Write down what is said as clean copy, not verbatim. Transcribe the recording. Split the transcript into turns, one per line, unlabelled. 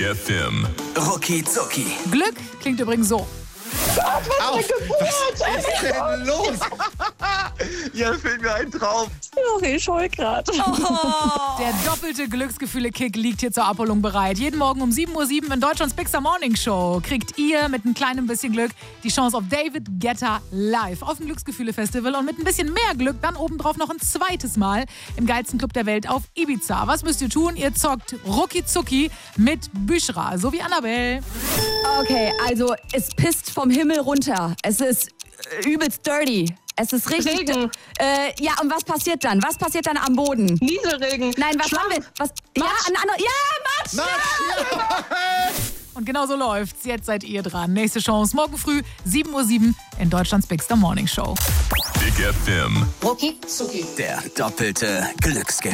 FM. Rucki Zucki.
Glück klingt übrigens so.
Was ist denn los? Ja, fehlt mir ein Traum.
Ich heul grad.
Der doppelte Glücksgefühle-Kick liegt hier zur Abholung bereit. Jeden Morgen um 7:07 Uhr in Deutschlands Big Star Morning Show kriegt ihr mit ein kleinem bisschen Glück die Chance auf David Guetta live auf dem Glücksgefühle-Festival und mit ein bisschen mehr Glück dann obendrauf noch ein zweites Mal im geilsten Club der Welt auf Ibiza. Was müsst ihr tun? Ihr zockt Rucki Zucki mit Büschra, so wie Annabelle.
Okay, also es pisst vom Himmel runter. Es ist übelst dirty. Es ist richtig.
Regen.
Ja, und was passiert dann? Was passiert dann am Boden?
Nieselregen.
Nein, was
Schlamm.
haben wir? Was? Ja, Matsch!
Und genau so läuft's. Jetzt seid ihr dran. Nächste Chance morgen früh 7:07 Uhr in Deutschlands Big Star Morning Show.
Big FM.
Rucki Zucki.
Der doppelte Glücksgewinn.